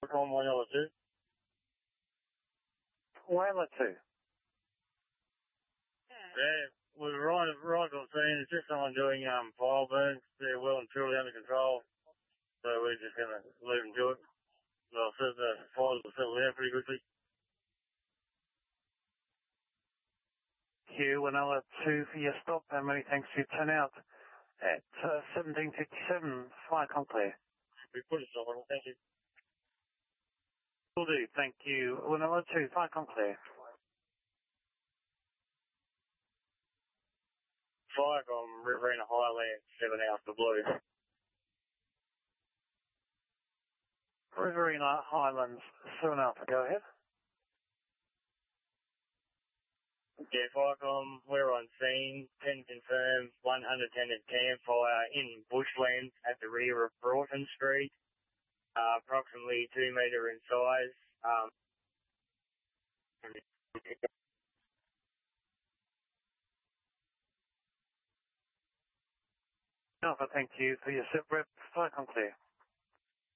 From 1L2. 1L2. Yeah, we're right on scene. It's just someone doing fire burns. They're well and truly under control. So we're just going to leave them to it. They'll set the fires will settle down pretty quickly. Q1L2 for your stop, and many thanks for your turnout at 17:57. Fire con clear. We put a stop on it, thank you. Will do, thank you. 1L2, fire con clear. Fire from Riverina Highland, 7 Alpha Blue. Riverina Highlands, 7 Alpha, go ahead. Yeah, Firecom, we're on scene. 10 confirmed, 110 at campfire in bushland at the rear of Broughton Street. Approximately 2 metre in size. Alpha, thank you for your sit rep. Fire con clear.